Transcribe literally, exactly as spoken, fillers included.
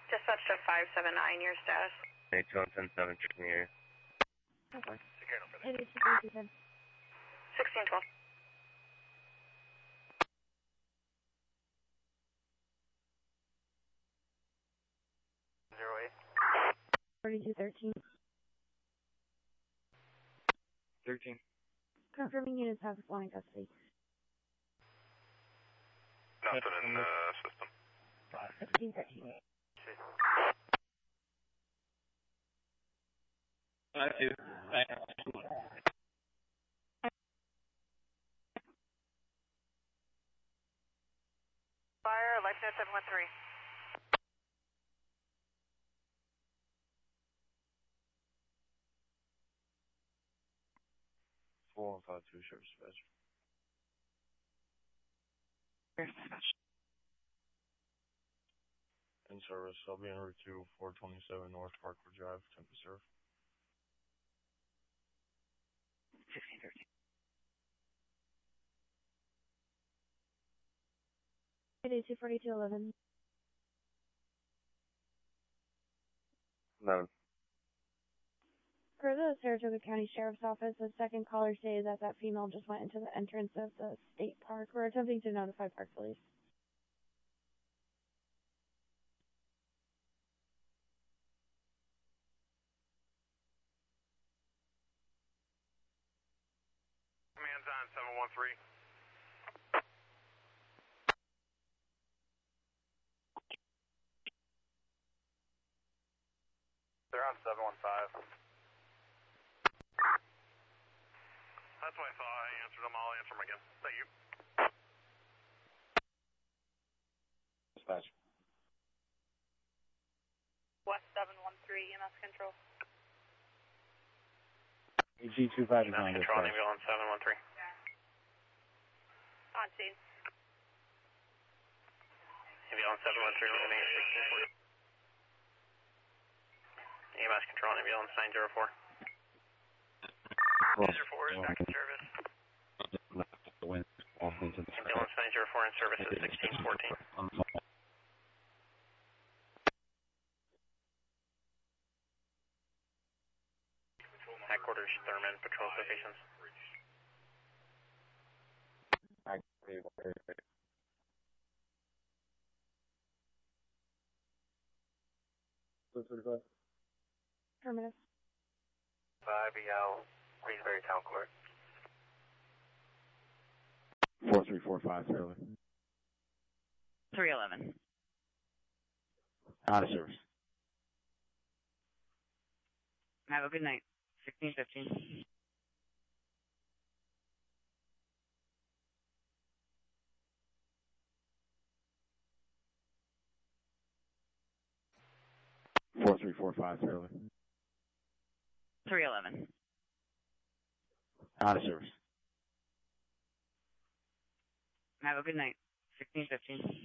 Dispatch to five seven nine, your status. eight two one ten seven, check me here. Okay. eight eight two three two ten. sixteen twelve. Zero eight. forty-two thirteen. Thirteen. Confirming units have flown in custody. Nothing in the system. sixteen thirteen. I do. Fire, life note seven one three. four one five two, sheriff's dispatch. In service, I'll be en route to four twenty-seven North Parkwood Drive, Tempe Serve. sixteen thirteen. eight eight two forty-two eleven. Eleven. Per the Saratoga County Sheriff's Office, the second caller stated that that female just went into the entrance of the state park. We're attempting to notify Park Police. Command's on seven one three. They're on seven one five. That's what I thought. I answered them. I'll answer them again. Thank you. Dispatch. West seven one three, E M S control. E G two five is E M S on control, dispatch. ambulance seven one three. On scene. Ambulance seven one three, landing at sixteen forty. E M S control, ambulance nine zero four. nine zero four is back in service. Ambulance nine zero four in service at sixteen fourteen. Headquarters, Thurman, patrol locations. Terminus. five E L, Queensbury Town Court. four three four five, Fairly. three eleven. Out of service. Have a good night. sixteen fifteen. four three four five, Fairly. three eleven. Out of service. Have a good night. sixteen fifteen.